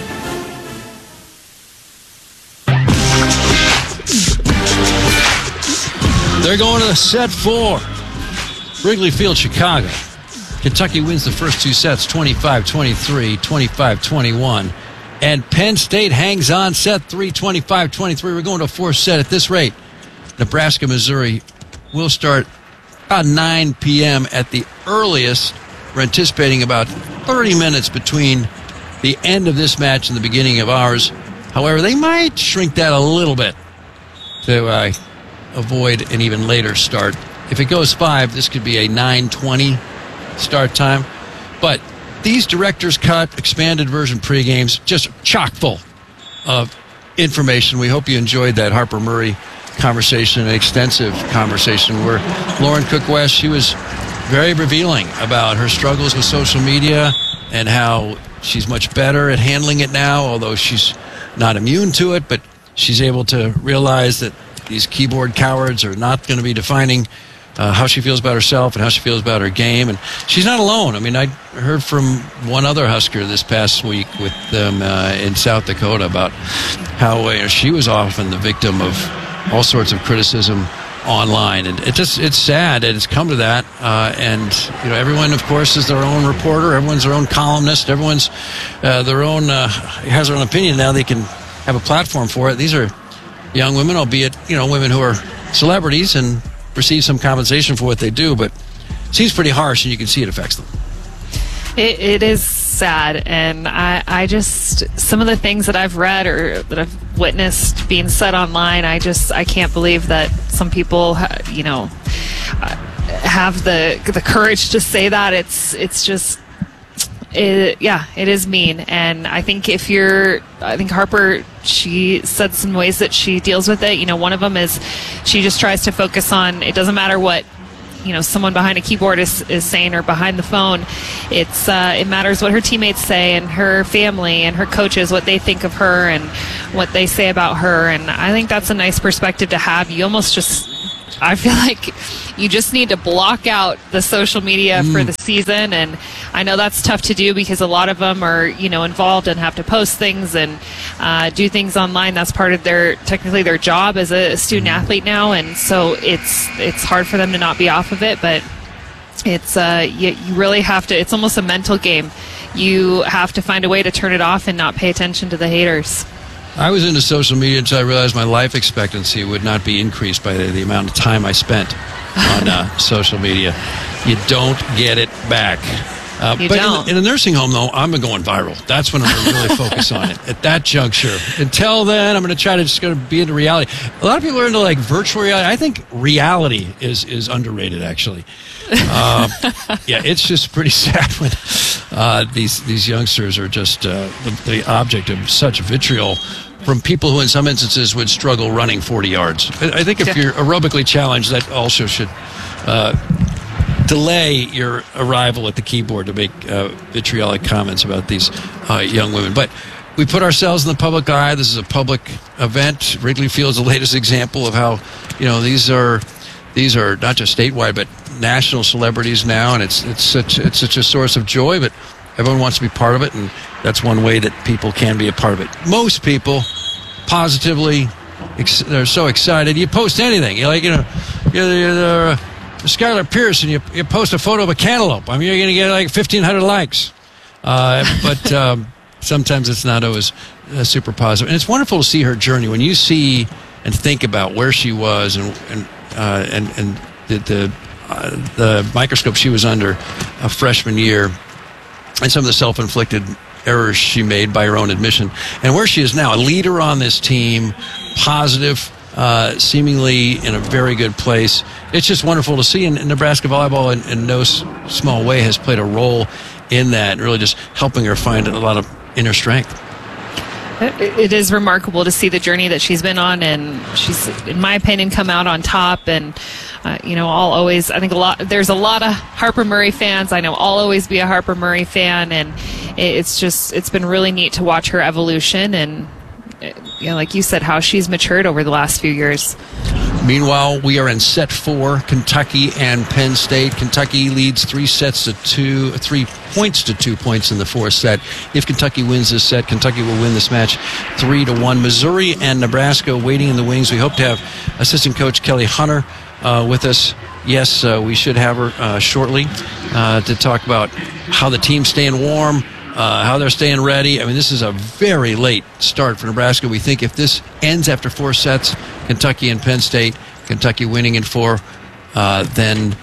They're going to set 4. Wrigley Field, Chicago. Kentucky wins the first two sets, 25-23, 25-21. And Penn State hangs on set 3, 25-23. We're going to a fourth set at this rate. Nebraska, Missouri will start about 9 p.m. at the earliest. We're anticipating about 30 minutes between the end of this match and the beginning of ours. However, they might shrink that a little bit to avoid an even later start. If it goes 5, this could be a 9:20 start time. But these director's cut, expanded version pregames, just chock full of information. We hope you enjoyed that Harper Murray conversation, an extensive conversation where Lauren Cook-West, she was very revealing about her struggles with social media and how she's much better at handling it now, although she's not immune to it, but she's able to realize that these keyboard cowards are not going to be defining how she feels about herself and how she feels about her game. And she's not alone. I mean, I heard from one other Husker this past week with them in South Dakota about how she was often the victim of all sorts of criticism online. And it's sad that it's come to that. And everyone, of course, is their own reporter. Everyone's their own columnist. Everyone's their own has their own opinion now. They can have a platform for it. These are young women, albeit women who are celebrities and receive some compensation for what they do, but it seems pretty harsh, and you can see it affects them. It is sad, and I just, some of the things that I've read or that I've witnessed being said online, I can't believe that some people, have the courage to say that. It's just, it is mean. And I think Harper, she said some ways that she deals with it. One of them is she just tries to focus on, it doesn't matter what someone behind a keyboard is saying or behind the phone. It matters what her teammates say and her family and her coaches, what they think of her and what they say about her. And I think that's a nice perspective to have. You almost I feel like you just need to block out the social media for the season. And I know that's tough to do because a lot of them are, involved and have to post things and do things online. That's part of technically their job as a student athlete now. And so it's hard for them to not be off of it, but it's, you really have to, it's almost a mental game. You have to find a way to turn it off and not pay attention to the haters. I was into social media until I realized my life expectancy would not be increased by the amount of time I spent on social media. You don't get it back. But in a nursing home, though, I'm going viral. That's when I'm going to really focus on it at that juncture. Until then, I'm going to try to just go to be into reality. A lot of people are into virtual reality. I think reality is underrated, actually. It's just pretty sad when these youngsters are just the object of such vitriol from people who in some instances would struggle running 40 yards. I think if you're aerobically challenged, that also should delay your arrival at the keyboard to make vitriolic comments about these young women. But we put ourselves in the public eye. This is a public event. Wrigley Field is the latest example of how, these are not just statewide, but national celebrities now, and it's such a source of joy, but everyone wants to be part of it, and that's one way that people can be a part of it. Most people, positively, they're so excited. You post anything. You're Skylar Pearson, you post a photo of a cantaloupe. I mean, you're going to get 1,500 likes. But sometimes it's not always super positive. And it's wonderful to see her journey. When you see and think about where she was and the microscope she was under a freshman year, and some of the self-inflicted errors she made by her own admission, and where she is now, a leader on this team, positive, seemingly in a very good place. It's just wonderful to see, and Nebraska volleyball in no small way has played a role in that, and really just helping her find a lot of inner strength. It is remarkable to see the journey that she's been on, and she's, in my opinion, come out on top. And there's a lot of Harper Murray fans. I know I'll always be a Harper Murray fan, and it's been really neat to watch her evolution and, like you said, how she's matured over the last few years. Meanwhile, we are in set 4, Kentucky and Penn State. Kentucky leads 3 points to 2 points in the fourth set. If Kentucky wins this set, Kentucky will win this match 3-1. Missouri and Nebraska waiting in the wings. We hope to have assistant coach Kelly Hunter with us. Yes, we should have her shortly to talk about how the team's staying warm, how they're staying ready. I mean, this is a very late start for Nebraska. We think if this ends after 4 sets, Kentucky and Penn State, Kentucky winning in 4, then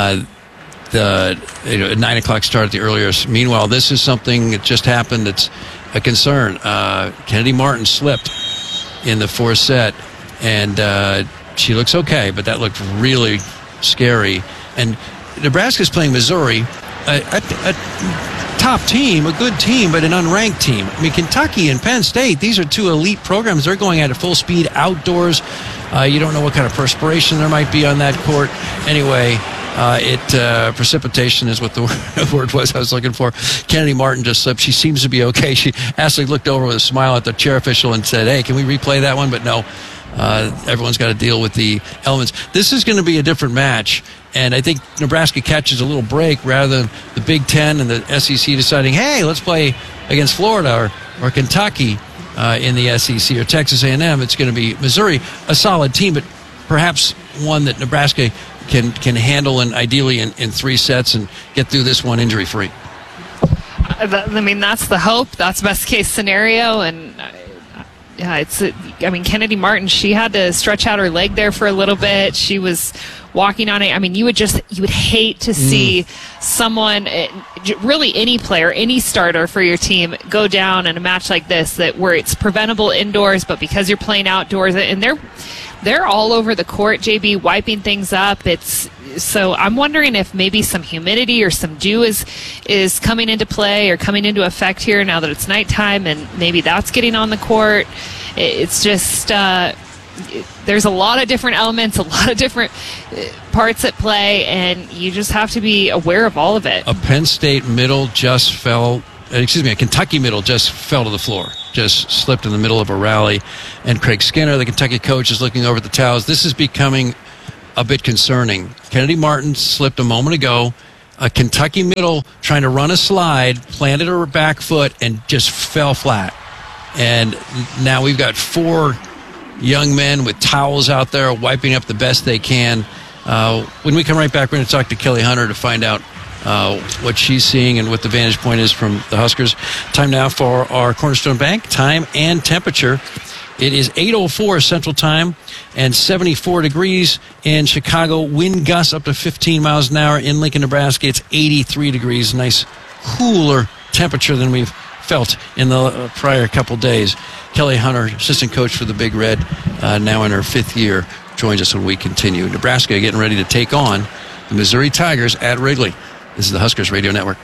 the 9 o'clock start at the earliest. Meanwhile, this is something that just happened that's a concern. Kennedy Martin slipped in the 4th set, and she looks okay, but that looked really scary. And Nebraska's playing Missouri, a top team, a good team, but an unranked team. I mean, Kentucky and Penn State, these are 2 elite programs. They're going at full speed outdoors. You don't know what kind of perspiration there might be on that court. Anyway, precipitation is what the word was I was looking for. Kennedy Martin just slipped. She seems to be okay. She actually looked over with a smile at the chair official and said, hey, can we replay that one? But no, everyone's got to deal with the elements. This is going to be a different match, and I think Nebraska catches a little break rather than the Big Ten and the SEC deciding, hey, let's play against Florida or Kentucky in the SEC or Texas A&M. It's going to be Missouri, a solid team, but perhaps one that Nebraska can handle, and ideally in 3 sets and get through this one injury-free. I mean, that's the hope. That's best case scenario, and Kennedy Martin, she had to stretch out her leg there for a little bit. She was walking on it. I mean, you would hate to see someone, really any player, any starter for your team go down in a match like this, where it's preventable indoors, but because you're playing outdoors, and they're all over the court, JB, wiping things up. So I'm wondering if maybe some humidity or some dew is coming into play or coming into effect here now that it's nighttime, and maybe that's getting on the court. It's just there's a lot of different elements, a lot of different parts at play, and you just have to be aware of all of it. A Penn State middle just fell. A Kentucky middle just fell to the floor, just slipped in the middle of a rally. And Craig Skinner, the Kentucky coach, is looking over at the towels. This is becoming a bit concerning. Kennedy Martin slipped a moment ago. A Kentucky middle trying to run a slide, planted her back foot, and just fell flat. And now we've got 4 young men with towels out there wiping up the best they can. When we come right back, we're going to talk to Kelly Hunter to find out what she's seeing and what the vantage point is from the Huskers. Time now for our Cornerstone Bank time and temperature. It is 8:04 Central Time and 74 degrees in Chicago. Wind gusts up to 15 miles an hour. In Lincoln, Nebraska, it's 83 degrees. Nice cooler temperature than we've felt in the prior couple days. Kelly Hunter, assistant coach for the Big Red, now in her 5th year, joins us when we continue. Nebraska getting ready to take on the Missouri Tigers at Wrigley. This is the Huskers Radio Network.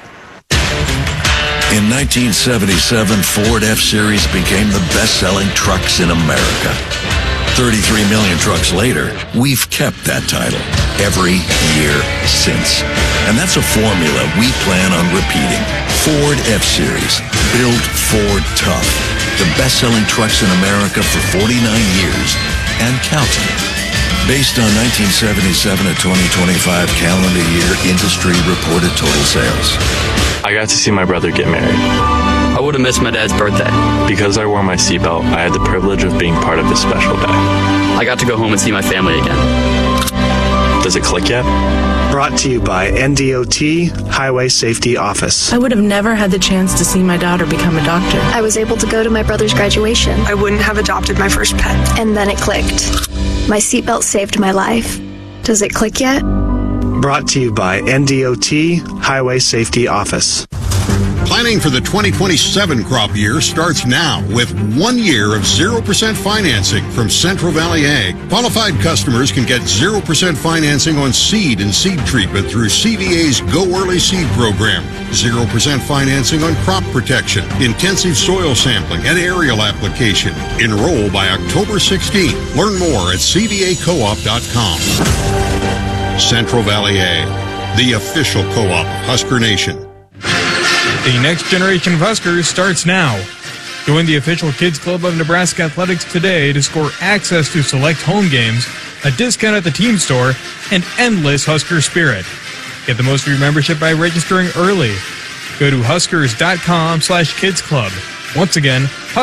In 1977, Ford F-Series became the best-selling trucks in America. 33 million trucks later, we've kept that title every year since. And that's a formula we plan on repeating. Ford F-Series, built Ford tough. The best-selling trucks in America for 49 years and counting. Based on 1977 to 2025 calendar year industry reported total sales. I got to see my brother get married. I would have missed my dad's birthday. Because I wore my seatbelt, I had the privilege of being part of this special day. I got to go home and see my family again. Does it click yet? Brought to you by NDOT Highway Safety Office. I would have never had the chance to see my daughter become a doctor. I was able to go to my brother's graduation. I wouldn't have adopted my first pet. And then it clicked. My seatbelt saved my life. Does it click yet? Brought to you by NDOT Highway Safety Office. Planning for the 2027 crop year starts now with 1 year of 0% financing from Central Valley Ag. Qualified customers can get 0% financing on seed and seed treatment through CVA's Go Early Seed program. 0% financing on crop protection, intensive soil sampling, and aerial application. Enroll by October 16th. Learn more at cvacoop.com. Central Valley Ag, the official co-op of Husker Nation. The next generation of Huskers starts now. Join the official Kids Club of Nebraska Athletics today to score access to select home games, a discount at the team store, and endless Husker spirit. Get the most of your membership by registering early. Go to huskers.com/kidsclub. Once again,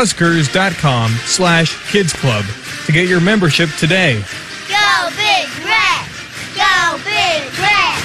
huskers.com/kidsclub to get your membership today. Go Big Red! Go Big Red!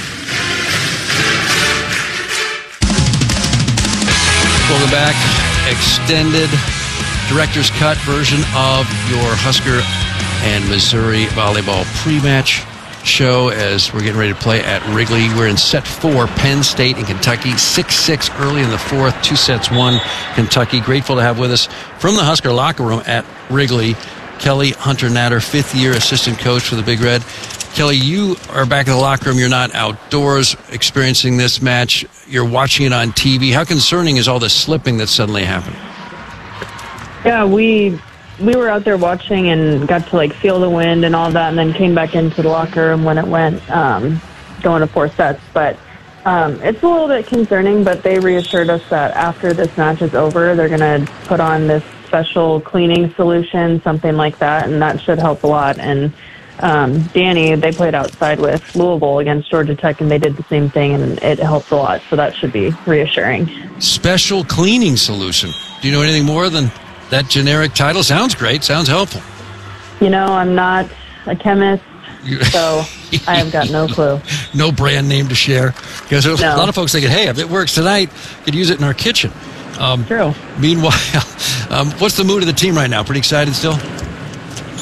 Welcome back. Extended director's cut version of your Husker and Missouri volleyball pre-match show as we're getting ready to play at Wrigley. We're in set 4, Penn State and Kentucky, 6-6 early in the 4th, 2 sets, 1 Kentucky. Grateful to have with us from the Husker locker room at Wrigley, Kelly Hunter Natter, 5th year assistant coach for the Big Red. Kelly, you are back in the locker room. You're not outdoors experiencing this match. You're watching it on TV. How concerning is all this slipping that suddenly happened? Yeah, we were out there watching and got to feel the wind and all that, and then came back into the locker room when it went going to 4 sets. But it's a little bit concerning, but they reassured us that after this match is over, they're going to put on this special cleaning solution, something like that, and that should help a lot. And Danny, they played outside with Louisville against Georgia Tech, and they did the same thing, and it helped a lot, so that should be reassuring. Special cleaning solution. Do you know anything more than that generic title? Sounds great. Sounds helpful. I'm not a chemist, so I have got no clue. No brand name to share. Because there's a lot of folks thinking, hey, if it works tonight, we could use it in our kitchen. True. Meanwhile, what's the mood of the team right now? Pretty excited still?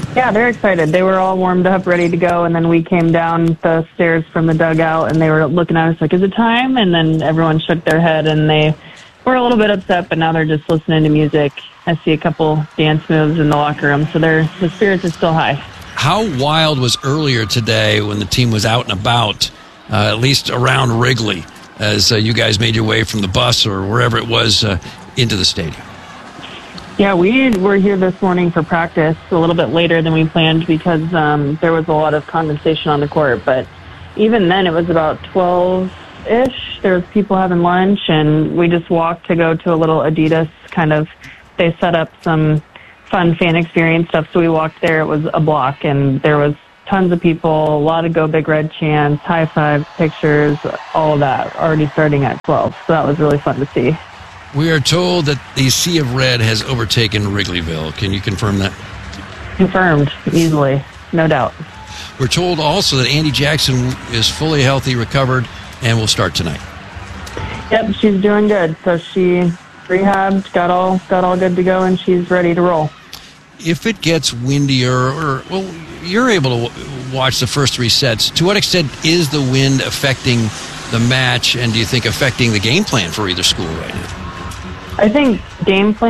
Yeah, they're excited. They were all warmed up, ready to go, and then we came down the stairs from the dugout, and they were looking at us like, is it time? And then everyone shook their head, and they were a little bit upset, but now they're just listening to music. I see a couple dance moves in the locker room, so the spirits are still high. How wild was earlier today when the team was out and about, at least around Wrigley, as you guys made your way from the bus or wherever it was into the stadium? Yeah, we were here this morning for practice a little bit later than we planned because there was a lot of condensation on the court. But even then, it was about 12-ish. There was people having lunch, and we just walked to go to a little Adidas kind of, they set up some fun fan experience stuff. So we walked there. It was a block, and there was tons of people, a lot of Go Big Red chants, high fives, pictures, all of that already starting at 12. So that was really fun to see. We are told that the Sea of Red has overtaken Wrigleyville. Can you confirm that? Confirmed, easily, no doubt. We're told also that Andy Jackson is fully healthy, recovered, and will start tonight. Yep, she's doing good. So she rehabbed, got all good to go, and she's ready to roll. If it gets windier, you're able to watch the first 3 sets. To what extent is the wind affecting the match, and do you think affecting the game plan for either school right now? I think game plan